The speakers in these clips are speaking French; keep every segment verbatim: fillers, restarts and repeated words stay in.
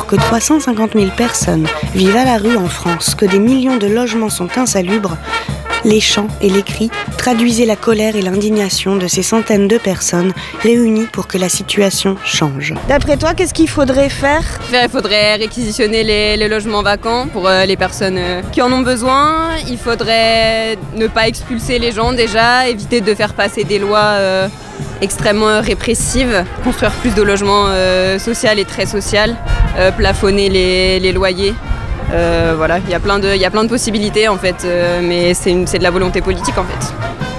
Alors que trois cent cinquante mille personnes vivent à la rue en France, que des millions de logements sont insalubres, les chants et les cris traduisaient la colère et l'indignation de ces centaines de personnes réunies pour que la situation change. D'après toi, qu'est-ce qu'il faudrait faire ? Il faudrait réquisitionner les, les logements vacants pour euh, les personnes euh, qui en ont besoin. Il faudrait ne pas expulser les gens déjà, éviter de faire passer des lois euh, extrêmement répressives, construire plus de logements euh, sociaux et très sociaux, euh, plafonner les, les loyers. Euh, voilà, il y a plein de, il y a plein de possibilités en fait, euh, mais c'est, une, c'est de la volonté politique en fait.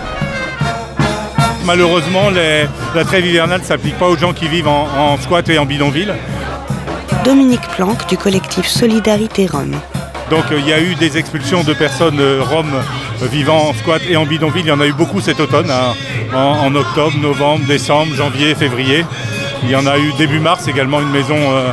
Malheureusement, les, la trêve hivernale ne s'applique pas aux gens qui vivent en, en squat et en bidonville. Dominique Planck du collectif Solidarité Rome. Donc il euh, y a eu des expulsions de personnes euh, roms euh, vivant en squat et en bidonville. Il y en a eu beaucoup cet automne, hein, en, en octobre, novembre, décembre, janvier, février. Il y en a eu début mars également une maison euh,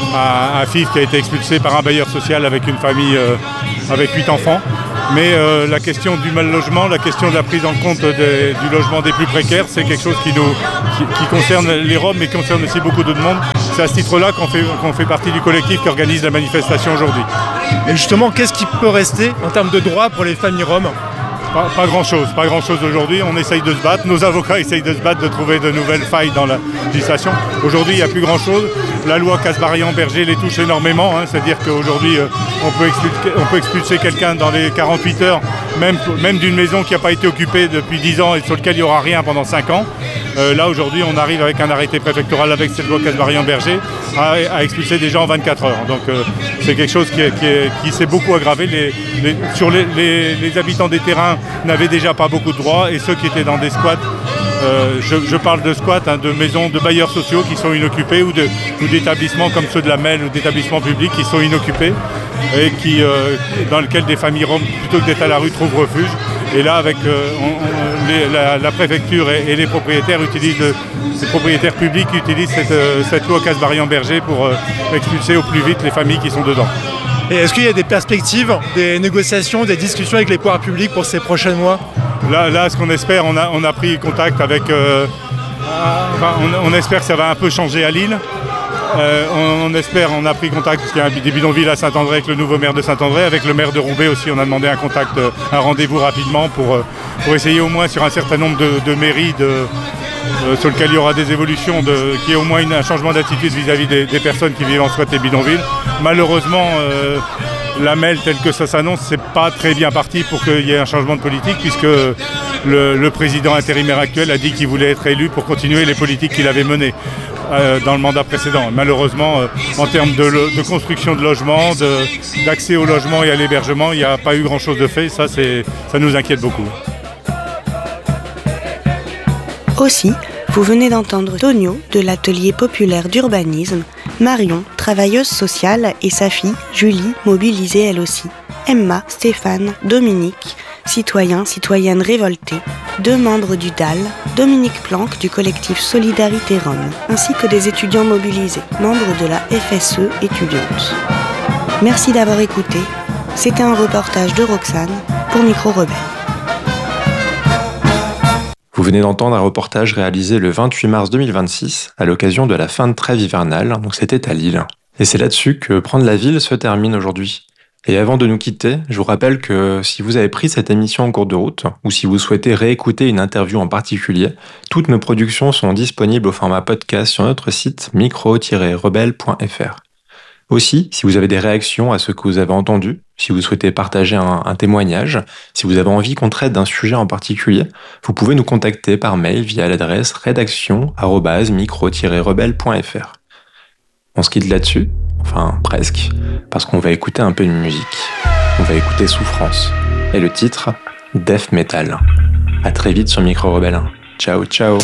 à, à Fives qui a été expulsée par un bailleur social avec une famille euh, avec huit enfants. Mais euh, la question du mal logement, la question de la prise en compte des, du logement des plus précaires, c'est quelque chose qui, nous, qui, qui concerne les Roms mais qui concerne aussi beaucoup d'autres monde. C'est à ce titre-là qu'on fait, qu'on fait partie du collectif qui organise la manifestation aujourd'hui. Et justement, qu'est-ce qui peut rester en termes de droits pour les familles roms ? Pas, pas grand-chose, pas grand-chose aujourd'hui. On essaye de se battre, nos avocats essayent de se battre, de trouver de nouvelles failles dans la législation. Aujourd'hui, il n'y a plus grand-chose. La loi Kasbarian-Berger les touche énormément, hein, c'est-à-dire qu'aujourd'hui, euh, on peut expulser, on peut expulser quelqu'un dans les quarante-huit heures, même, même d'une maison qui n'a pas été occupée depuis dix ans et sur laquelle il n'y aura rien pendant cinq ans. Euh, là, aujourd'hui, on arrive avec un arrêté préfectoral avec cette loi Kasbarian-Berger à, à expulser des gens en vingt-quatre heures. Donc, euh, c'est quelque chose qui, est, qui, est, qui s'est beaucoup aggravé. Les, les, sur les, les, les habitants des terrains n'avaient déjà pas beaucoup de droits et ceux qui étaient dans des squats, euh, je, je parle de squats, hein, de maisons de bailleurs sociaux qui sont inoccupés ou, de, ou d'établissements comme ceux de la M E L ou d'établissements publics qui sont inoccupés et qui, euh, dans lesquels des familles roms, plutôt que d'être à la rue, trouvent refuge. Et là, avec euh, on, on, les, la, la préfecture et, et les propriétaires utilisent, le, les propriétaires publics utilisent cette, euh, cette loi Kasbarian-Berger pour euh, expulser au plus vite les familles qui sont dedans. Et est-ce qu'il y a des perspectives, des négociations, des discussions avec les pouvoirs publics pour ces prochains mois ? Là, là, ce qu'on espère, on a, on a pris contact avec... Euh, enfin, on, on espère que ça va un peu changer à Lille. Euh, on, on espère, on a pris contact, parce qu'il y a des bidonvilles à Saint-André avec le nouveau maire de Saint-André, avec le maire de Roubaix aussi, on a demandé un contact, un rendez-vous rapidement pour, pour essayer au moins sur un certain nombre de, de mairies de, euh, sur lesquelles il y aura des évolutions, de, qu'il y ait au moins une, un changement d'attitude vis-à-vis des, des personnes qui vivent en squat et bidonvilles. Malheureusement, euh, la M E L telle que ça s'annonce, c'est pas très bien parti pour qu'il y ait un changement de politique, puisque le, le président intérimaire actuel a dit qu'il voulait être élu pour continuer les politiques qu'il avait menées dans le mandat précédent. Malheureusement, euh, en termes de, lo- de construction de logements, de, d'accès au logement et à l'hébergement, il n'y a pas eu grand-chose de fait. Ça, c'est, ça nous inquiète beaucoup. Aussi, vous venez d'entendre Tonio de l'atelier populaire d'urbanisme, Marion, travailleuse sociale, et sa fille, Julie, mobilisée elle aussi, Emma, Stéphane, Dominique, citoyens, citoyennes révoltés, deux membres du D A L, Dominique Planck du collectif Solidarité Rome, ainsi que des étudiants mobilisés, membres de la F S E étudiante. Merci d'avoir écouté. C'était un reportage de Roxane pour Micro Rebelle. Vous venez d'entendre un reportage réalisé le vingt-huit mars deux mille vingt-six à l'occasion de la fin de trêve hivernale, donc c'était à Lille. Et c'est là-dessus que Prendre la ville se termine aujourd'hui. Et avant de nous quitter, je vous rappelle que si vous avez pris cette émission en cours de route, ou si vous souhaitez réécouter une interview en particulier, toutes nos productions sont disponibles au format podcast sur notre site micro tiret rebelle point f r. Aussi, si vous avez des réactions à ce que vous avez entendu, si vous souhaitez partager un, un témoignage, si vous avez envie qu'on traite d'un sujet en particulier, vous pouvez nous contacter par mail via l'adresse rédaction arobase micro tiret rebelle point f r. On se quitte là-dessus, enfin presque, parce qu'on va écouter un peu de musique. On va écouter Souffrance, et le titre, Death Metal. À très vite sur Micro Rebelle. Ciao, ciao.